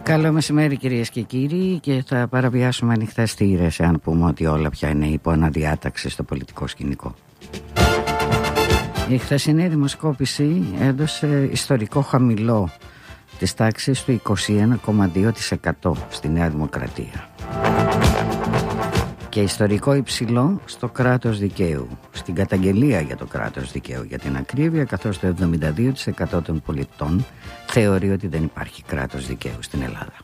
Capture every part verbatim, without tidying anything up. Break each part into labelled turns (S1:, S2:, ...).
S1: Καλό μεσημέρι κυρίες και κύριοι, και θα παραβιάσουμε ανοιχτές θύρες εάν πούμε ότι όλα πια είναι υπό αναδιάταξη στο πολιτικό σκηνικό. Η χθεσινή δημοσκόπηση έδωσε ιστορικό χαμηλό της τάξης του είκοσι ένα κόμμα δύο τοις εκατό στη Νέα Δημοκρατία και ιστορικό υψηλό στο κράτος δικαίου, στην καταγγελία για το κράτος δικαίου για την ακρίβεια, καθώς το εβδομήντα δύο τοις εκατό των πολιτών θεωρεί ότι δεν υπάρχει κράτος δικαίου στην Ελλάδα.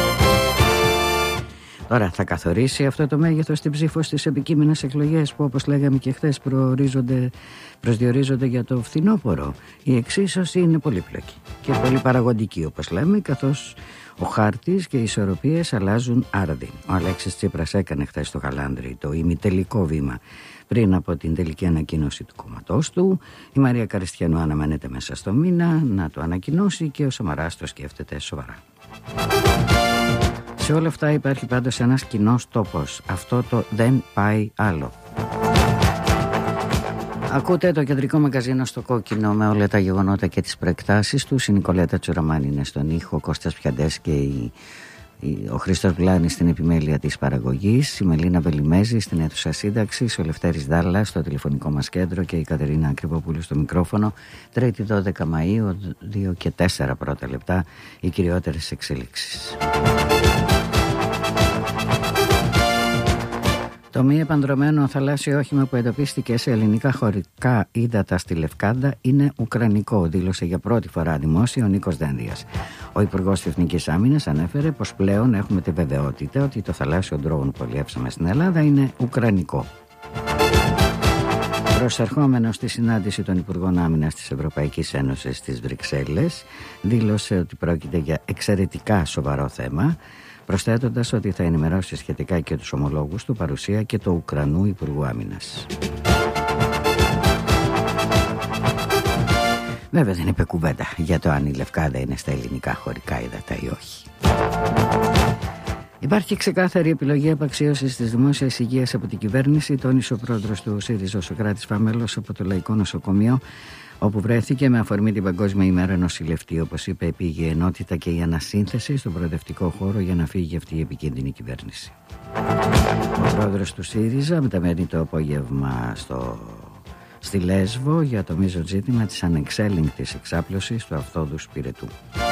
S1: Τώρα θα καθορίσει αυτό το μέγεθος την ψήφο στις επικείμενες εκλογές που, όπως λέγαμε και χθες, προσδιορίζονται για το φθινόπωρο. Η εξίσωση είναι πολύπλοκη και πολύ παραγωγική, όπως λέμε, καθώς ο χάρτης και οι ισορροπίες αλλάζουν άρδιν. Ο Αλέξης Τσίπρας έκανε χθες στο Χαλάνδρι το ημιτελικό βήμα πριν από την τελική ανακοίνωση του κόμματός του. Η Μαρία Καριστιανού αναμένεται μέσα στο μήνα να το ανακοινώσει και ο Σαμαράς το σκέφτεται σοβαρά. Σε όλα αυτά υπάρχει πάντως ένας κοινός τόπος. Αυτό το δεν πάει άλλο. Ακούτε το κεντρικό μαγκαζίνο στο Κόκκινο με όλα τα γεγονότα και τις προεκτάσεις του. Η Νικολέτα Τσουραμάνη είναι στον ήχο, ο Κώστας Πιαντές και η, η, ο Χρήστος Βλάνης στην επιμέλεια της παραγωγής, η Μελίνα Βελιμέζη στην αίθουσα σύνταξης, ο Λευτέρης Δάλλας στο τηλεφωνικό μας κέντρο και η Κατερίνα Ακριβοπούλου στο μικρόφωνο. Τρίτη δώδεκα Μαΐου, δύο και τέσσερα πρώτα λεπτά, οι κυριότερες εξελίξεις. Το μη επανδρωμένο θαλάσσιο όχημα που εντοπίστηκε σε ελληνικά χωρικά ύδατα στη Λευκάδα είναι ουκρανικό, δήλωσε για πρώτη φορά δημόσια ο Νίκος Δένδιας. Ο Υπουργός της Εθνικής Άμυνας ανέφερε πως πλέον έχουμε τη βεβαιότητα ότι το θαλάσσιο ντρόουν που αλλιεύσαμε στην Ελλάδα είναι ουκρανικό. Προσερχόμενος στη συνάντηση των Υπουργών Άμυνας της Ευρωπαϊκής Ένωσης στις Βρυξέλλες, δήλωσε ότι πρόκειται για εξαιρετικά σοβαρό θέμα, προσθέτοντας ότι θα ενημερώσει σχετικά και τους ομολόγους του παρουσία και του Ουκρανού Υπουργού Άμυνας. Βέβαια δεν είπε κουβέντα για το αν η Λευκάδα είναι στα ελληνικά χωρικά ύδατα ή όχι. Υπάρχει ξεκάθαρη επιλογή απαξίωσης της δημόσιας υγείας από την κυβέρνηση, τόνισε ο πρόεδρος του ΣΥΡΙΖΑ, ο Σωκράτης Φαμέλος, από το Λαϊκό Νοσοκομείο, όπου βρέθηκε με αφορμή την Παγκόσμια ημέρα νοσηλευτή, όπως είπε, επί η ενότητα και η ανασύνθεση στον προοδευτικό χώρο για να φύγει αυτή η επικίνδυνη κυβέρνηση. Ο πρόεδρος του ΣΥΡΙΖΑ μεταμένει το απόγευμα στο... στη Λέσβο για το μείζον ζήτημα της ανεξέλεγκτης εξάπλωσης του αυθόδους πυρετού.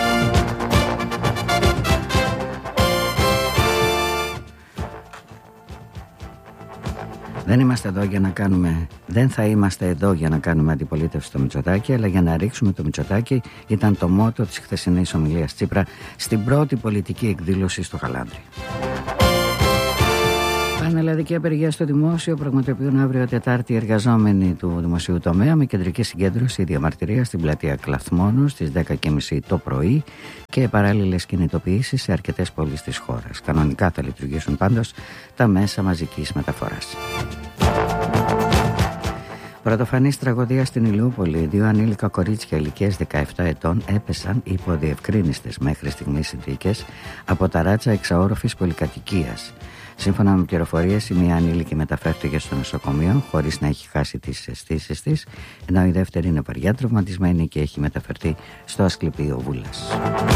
S1: Δεν είμαστε εδώ για να κάνουμε, δεν θα είμαστε εδώ για να κάνουμε αντιπολίτευση στο Μητσοτάκη, αλλά για να ρίξουμε το Μητσοτάκη, ήταν το μότο της χθεσινής ομιλίας Τσίπρα στην πρώτη πολιτική εκδήλωση στο Χαλάνδρι. Πανελλαδική απεργία στο δημόσιο πραγματοποιούν αύριο Τετάρτη οι εργαζόμενοι του δημοσίου τομέα, με κεντρική συγκέντρωση διαμαρτυρία στην πλατεία Κλαθμόνου στις δέκα και μισή το πρωί και παράλληλες κινητοποιήσεις σε αρκετές πόλεις της χώρας. Κανονικά θα λειτουργήσουν πάντως τα μέσα μαζικής μεταφοράς. Πρωτοφανής τραγωδία στην Ηλιούπολη. Δύο ανήλικα κορίτσια ηλικίας δεκαεπτά ετών έπεσαν υπό διευκρίνιστες μέχρι στιγμής συνθήκες από ταράτσα εξαόροφης πολυκατοικίας. Σύμφωνα με πληροφορίες, η μία ανήλικη μεταφέρθηκε στο νοσοκομείο χωρίς να έχει χάσει τις αισθήσεις της, ενώ η δεύτερη είναι βαριά τραυματισμένη και έχει μεταφερθεί στο Ασκληπείο Βούλας.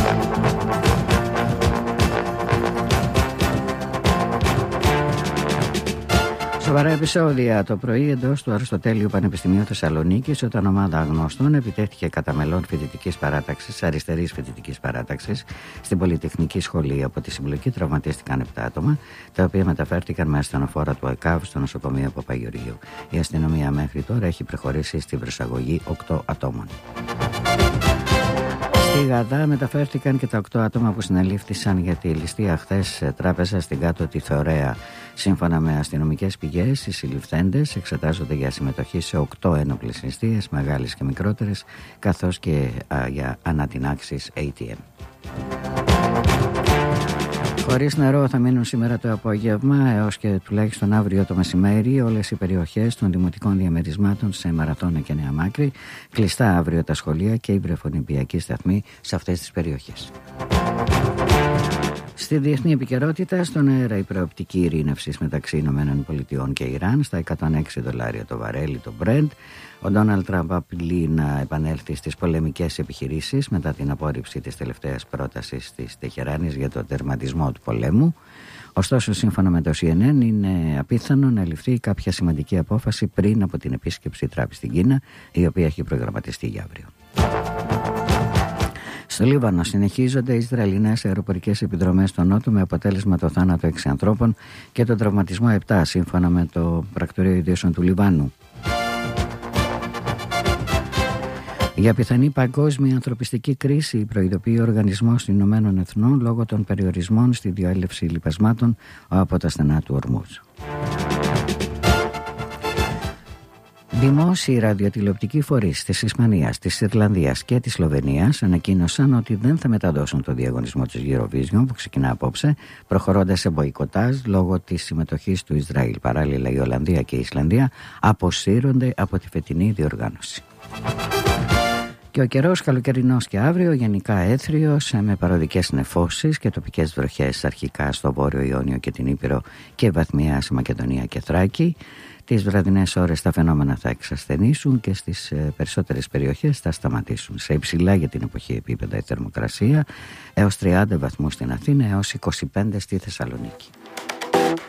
S1: Σοβαρά επεισόδια το πρωί εντός του Αριστοτέλειου Πανεπιστημίου Θεσσαλονίκης, όταν ομάδα αγνώστων επιτέθηκε κατά μελών φοιτητικής παράταξης, αριστερής φοιτητικής παράταξης, στην Πολυτεχνική Σχολή. Από τη συμπλοκή τραυματίστηκαν επτά άτομα, τα οποία μεταφέρθηκαν με ασθενοφόρα του ΕΚΑΒ στο νοσοκομείο Παπαγεωργίου. Η αστυνομία μέχρι τώρα έχει προχωρήσει στη προσαγωγή οκτώ ατόμων. Στη Γαδά μεταφέρθηκαν και τα οκτώ άτομα που συνελήφθησαν για τη ληστεία χθες τράπεζα στην Κάτω τη Θωρέα. Σύμφωνα με αστυνομικές πηγές, οι συλληφθέντες εξετάζονται για συμμετοχή σε οκτώ ένοπλες ληστείες, μεγάλες και μικρότερες, καθώς και α, για ανατινάξεις έι τι εμ. Χωρίς νερό θα μείνουν σήμερα το απόγευμα έως και τουλάχιστον αύριο το μεσημέρι όλες οι περιοχές των δημοτικών διαμερισμάτων σε Μαραθώνα και Νέα Μάκρη. Κλειστά αύριο τα σχολεία και οι βρεφονιπιακοί σταθμοί σε αυτές τις περιοχές. Στη διεθνή επικαιρότητα, στον αέρα η προοπτική ειρήνευσης μεταξύ Ηνωμένων Πολιτειών και Ιράν στα εκατόν έξι δολάρια το βαρέλι το Brent. Ο Ντόναλντ Τραμπ απειλεί να επανέλθει στις πολεμικές επιχειρήσεις μετά την απόρριψη της τελευταίας πρότασης της Τεχεράνης για τον τερματισμό του πολέμου. Ωστόσο, σύμφωνα με το σι εν εν, είναι απίθανο να ληφθεί κάποια σημαντική απόφαση πριν από την επίσκεψη Τραμπ στην Κίνα, η οποία έχει προγραμματιστεί για αύριο. Στο Λίβανο συνεχίζονται οι Ισραηλινές αεροπορικές επιδρομές στο Νότο με αποτέλεσμα το θάνατο έξι ανθρώπων και τον τραυματισμό επτά, σύμφωνα με το Πρακτορείο Ειδήσεων του Λιβάνου. Για πιθανή παγκόσμια ανθρωπιστική κρίση προειδοποιεί ο Οργανισμός των Ηνωμένων Εθνών λόγω των περιορισμών στη διέλευση λιπασμάτων από τα στενά του Ορμούζ. Δημόσιοι ραδιοτηλεοπτικοί φορείς της Ισπανίας, της Ιρλανδίας και της Σλοβενίας ανακοίνωσαν ότι δεν θα μεταδώσουν το διαγωνισμό της Eurovision που ξεκινά απόψε, προχωρώντας σε μποϊκοτάζ λόγω της συμμετοχής του Ισραήλ. Παράλληλα, η Ολλανδία και η Ισλανδία αποσύρονται από τη φετινή διοργάνωση. Και ο καιρός καλοκαιρινός και αύριο, γενικά έθριος με παροδικές νεφώσεις και τοπικές βροχές αρχικά στο Βόρειο Ιόνιο και την Ήπειρο και βαθμιά σε Μακεδονία και Θράκη. Τις βραδινές ώρες τα φαινόμενα θα εξασθενήσουν και στις περισσότερες περιοχές θα σταματήσουν. Σε υψηλά για την εποχή επίπεδα η θερμοκρασία έως τριάντα βαθμούς στην Αθήνα έως είκοσι πέντε στη Θεσσαλονίκη.